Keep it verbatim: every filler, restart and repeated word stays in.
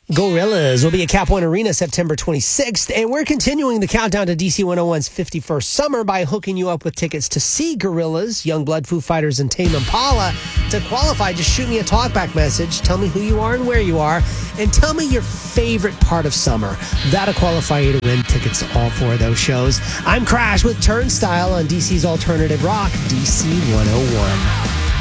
Gorillaz will be at Cap One Arena September twenty-sixth, and we're continuing the countdown to D C one oh one's fifty-first summer by hooking you up with tickets to see Gorillaz, Youngblood, Foo Fighters, and Tame Impala. To qualify, just shoot me a talkback message, tell me who you are and where you are, and tell me your favorite part of summer. That'll qualify you to win tickets to all four of those shows. I'm Crash with Turnstile on D C's Alternative Rock, D C one oh one.